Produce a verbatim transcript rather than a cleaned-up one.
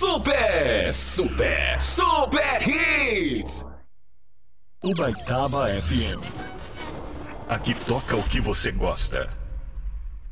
Super, super, super hits. Ubaitaba F M. Aqui toca o que você gosta.